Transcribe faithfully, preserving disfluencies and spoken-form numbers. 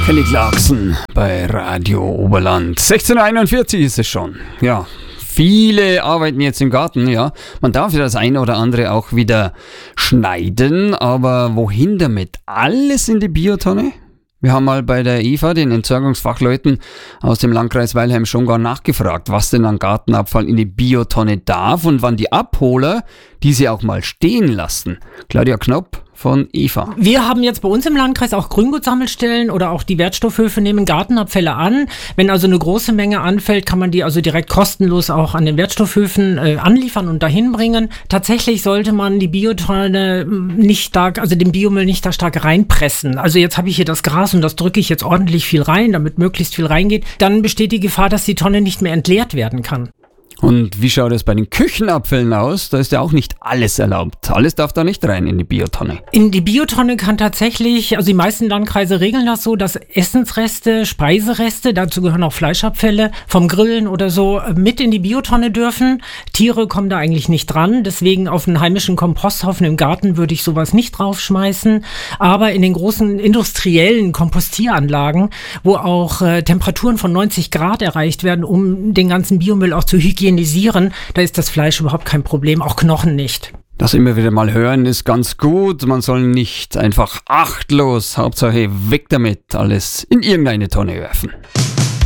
Kelly Clarkson bei Radio Oberland. sechzehn Uhr einundvierzig ist es schon. Ja, viele arbeiten jetzt im Garten, ja. Man darf ja das eine oder andere auch wieder schneiden, aber wohin damit? Alles in die Biotonne? Wir haben mal bei der Eva, den Entsorgungsfachleuten aus dem Landkreis Weilheim-Schongau, nachgefragt, was denn an Gartenabfall in die Biotonne darf und wann die Abholer diese auch mal stehen lassen. Claudia Knopp von Eva. Wir haben jetzt bei uns im Landkreis auch Grüngutsammelstellen oder auch die Wertstoffhöfe nehmen Gartenabfälle an. Wenn also eine große Menge anfällt, kann man die also direkt kostenlos auch an den Wertstoffhöfen äh, anliefern und dahin bringen. Tatsächlich sollte man die Biotonne nicht stark, also den Biomüll nicht da stark reinpressen. Also jetzt habe ich hier das Gras und das drücke ich jetzt ordentlich viel rein, damit möglichst viel reingeht. Dann besteht die Gefahr, dass die Tonne nicht mehr entleert werden kann. Und wie schaut es bei den Küchenabfällen aus? Da ist ja auch nicht alles erlaubt. Alles darf da nicht rein in die Biotonne. In die Biotonne kann tatsächlich, also die meisten Landkreise regeln das so, dass Essensreste, Speisereste, dazu gehören auch Fleischabfälle vom Grillen oder so, mit in die Biotonne dürfen. Tiere kommen da eigentlich nicht dran, deswegen auf einen heimischen Komposthaufen im Garten würde ich sowas nicht draufschmeißen. Aber in den großen industriellen Kompostieranlagen, wo auch äh, Temperaturen von neunzig Grad erreicht werden, um den ganzen Biomüll auch zu hygienisieren, da ist das Fleisch überhaupt kein Problem, auch Knochen nicht. Das immer wieder mal hören ist ganz gut. Man soll nicht einfach achtlos, Hauptsache weg damit, alles in irgendeine Tonne werfen.